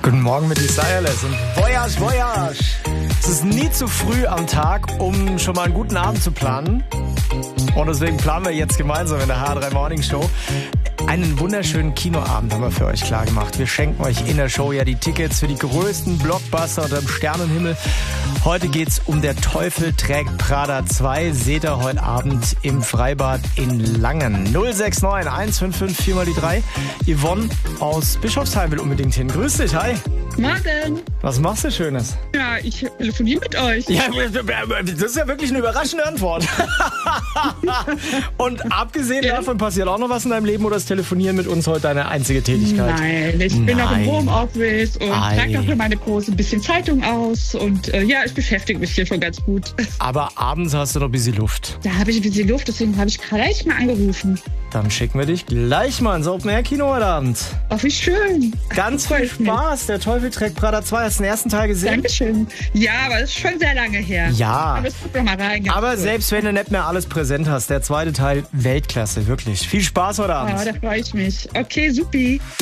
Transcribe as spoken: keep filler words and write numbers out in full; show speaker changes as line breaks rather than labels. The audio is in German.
Guten Morgen mit Desireless und Voyage, Voyage. Es ist nie zu früh am Tag, um schon mal einen guten Abend zu planen. Und deswegen planen wir jetzt gemeinsam in der H drei Morning Show einen wunderschönen Kinoabend haben wir für euch klar gemacht. Wir schenken euch in der Show ja die Tickets für die größten Blockbuster unter dem Sternenhimmel. Heute geht's um Der Teufel trägt Prada zwei. Seht ihr heute Abend im Freibad in Langen. null sechs neun eins fünf fünf vier mal die drei. Yvonne aus Bischofsheim will unbedingt hin. Grüß dich, hi.
Morgen.
Was machst du Schönes?
Ja, ich telefoniere mit euch.
Ja, das ist ja wirklich eine überraschende Antwort. Und abgesehen ja. davon passiert auch noch was in deinem Leben oder ist Telefonieren mit uns heute deine einzige Tätigkeit?
Nein, ich bin noch im Homeoffice und trage noch für meine Große ein bisschen Zeitung aus und äh, ja, ich beschäftige mich hier schon ganz gut.
Aber abends hast du noch ein bisschen Luft.
Da habe ich ein bisschen Luft, deswegen habe ich gleich mal angerufen.
Dann schicken wir dich gleich mal ins Open-Air-Kino heute Abend.
Ach, wie schön.
Ganz viel Spaß. Der Teufel trägt Prada zwei. Hast du den ersten Teil gesehen?
Dankeschön. Ja, aber das ist schon sehr lange her.
Ja.
Aber, es kommt noch mal rein,
aber
gut.
Selbst wenn du nicht mehr alles präsent hast, der zweite Teil Weltklasse, wirklich. Viel Spaß heute Abend.
Ja, da freue ich mich. Okay, supi.